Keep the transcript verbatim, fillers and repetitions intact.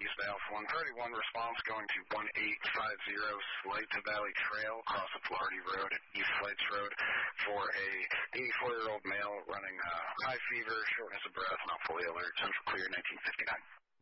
Eastbound one thirty-one, response going to one eight five zero Slate to Valley Trail across the Flaherty Road at East Slates Road for a eighty-four-year-old male running uh, high fever, shortness of breath, not fully alert, central clear, nineteen fifty-nine.